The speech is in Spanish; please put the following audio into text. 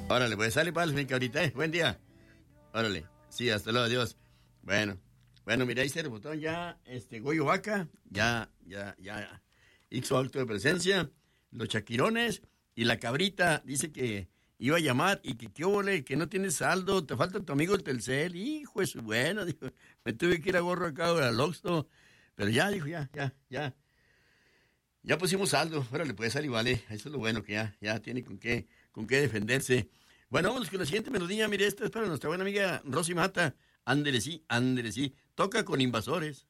Órale, pues sale pal, mi cabrita, buen día. Órale, sí, hasta luego, adiós. Bueno, mira, ahí se rebotó ya, Goyo Vaca, ya, hizo acto de presencia, los chaquirones y la cabrita, dice que iba a llamar y que qué ole, que no tienes saldo, te falta tu amigo el Telcel, hijo de su bueno, dijo, me tuve que ir a gorro acá al Oxxo, pero ya, dijo, ya pusimos saldo, órale, pues sale y vale, eso es lo bueno, que ya tiene con qué defenderse. Bueno, vamos con la siguiente melodía, mire, esta es para nuestra buena amiga Rosy Mata, ándele sí, toca con Invasores.